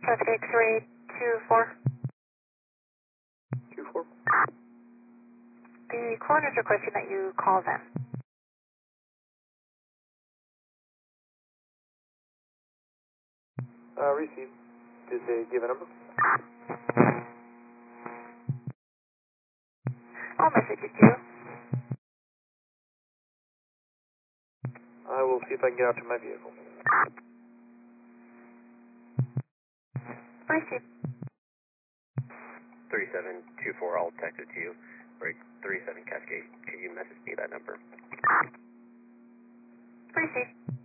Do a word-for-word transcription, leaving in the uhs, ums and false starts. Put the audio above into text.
Cascade X-ray two four. two four. The coroner's requesting that you call them. Uh, received. Did they give a number? I'll message it to you. I will see if I can get out to my vehicle. Received. three seven two four, I'll text it to you. Break three seven Cascade. Can you message me that number? Received.